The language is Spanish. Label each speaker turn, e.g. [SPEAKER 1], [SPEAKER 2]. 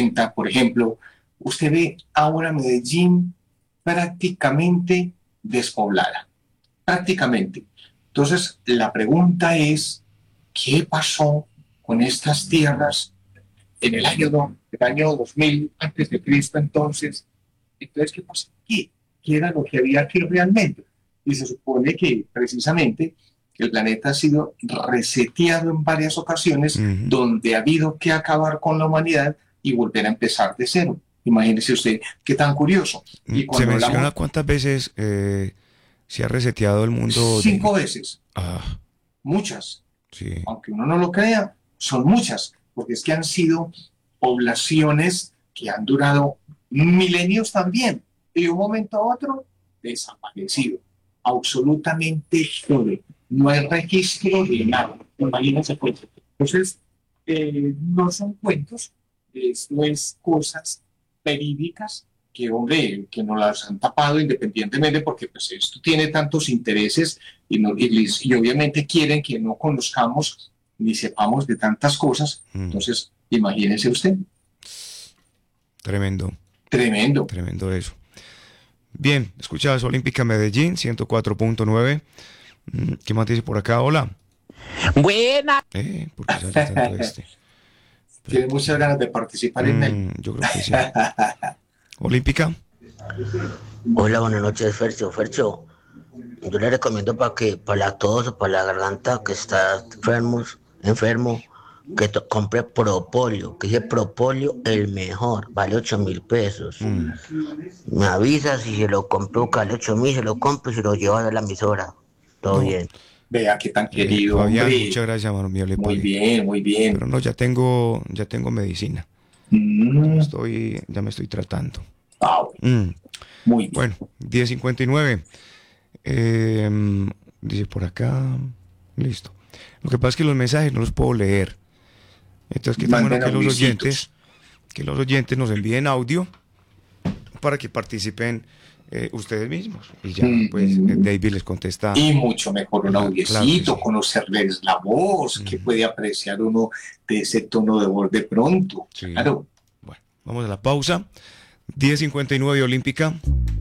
[SPEAKER 1] cuenta, por ejemplo, usted ve ahora Medellín prácticamente despoblada, prácticamente. Entonces, la pregunta es, ¿qué pasó con estas tierras en el año 2000 antes de Cristo entonces? Entonces, ¿qué pasó aquí? ¿Qué era lo que había aquí realmente? Y se supone que precisamente el planeta ha sido reseteado en varias ocasiones,
[SPEAKER 2] Ujú.
[SPEAKER 1] donde ha habido que acabar con la humanidad y volver a empezar de cero. Imagínese usted qué tan curioso. Y
[SPEAKER 2] Se
[SPEAKER 1] cuando
[SPEAKER 2] menciona
[SPEAKER 1] hablamos
[SPEAKER 2] cuántas veces se ha reseteado el mundo
[SPEAKER 1] cinco veces,
[SPEAKER 2] Ah,
[SPEAKER 1] muchas,
[SPEAKER 2] sí.
[SPEAKER 1] aunque uno no lo crea, son muchas, porque es que han sido poblaciones que han durado milenios también, y de un momento a otro desaparecido, absolutamente todo. No hay registro de nada. Imagínense pues. Entonces, no son cuentos, esto es cosas verídicas que, hombre, que nos las han tapado independientemente porque pues esto tiene tantos intereses y obviamente quieren que no conozcamos ni sepamos de tantas cosas.
[SPEAKER 2] Mm,
[SPEAKER 1] Entonces, imagínese usted,
[SPEAKER 2] tremendo,
[SPEAKER 1] tremendo.
[SPEAKER 2] tremendo eso. Bien, escuchas Olímpica Medellín, 104.9. ¿Qué más dice por acá? Hola.
[SPEAKER 3] Buena.
[SPEAKER 2] ¿Por qué sale tanto este?
[SPEAKER 1] Tiene muchas ganas de participar en él.
[SPEAKER 2] Yo creo que sí. Olímpica.
[SPEAKER 3] Hola, buenas noches, Fercho. Fercho, yo le recomiendo para que, para la tos o para la garganta que está enfermo, que compre Propolio, que ese Propolio el mejor, vale 8.000 pesos.
[SPEAKER 2] Mm,
[SPEAKER 3] Me avisa si se lo compro, que vale 8.000, se lo compro y se lo llevo a la emisora. Todo
[SPEAKER 2] no,
[SPEAKER 3] bien.
[SPEAKER 1] Vea qué tan querido,
[SPEAKER 2] Fabián,
[SPEAKER 1] hombre.
[SPEAKER 2] muchas gracias, mano mío, le
[SPEAKER 1] Muy
[SPEAKER 2] pagué.
[SPEAKER 1] bien, muy bien.
[SPEAKER 2] Pero no, ya tengo medicina.
[SPEAKER 1] Mm,
[SPEAKER 2] Ya me estoy tratando.
[SPEAKER 1] wow,
[SPEAKER 2] Mm,
[SPEAKER 1] muy bien.
[SPEAKER 2] bueno, 10:59. Dice por acá. Listo. Lo que pasa es que los mensajes no los puedo leer. Entonces, qué tan bueno
[SPEAKER 1] Manden audicitos.
[SPEAKER 2] que los oyentes nos envíen audio para que participen ustedes mismos. Y ya, pues,
[SPEAKER 1] Mm,
[SPEAKER 2] David les contesta.
[SPEAKER 1] y mucho mejor un
[SPEAKER 2] Claro que
[SPEAKER 1] audiecito,
[SPEAKER 2] sí.
[SPEAKER 1] conocerles la voz, que
[SPEAKER 2] Ujú,
[SPEAKER 1] puede apreciar uno de ese tono de voz de pronto.
[SPEAKER 2] sí.
[SPEAKER 1] Claro.
[SPEAKER 2] Bueno, vamos a la pausa. 10:59 Olímpica.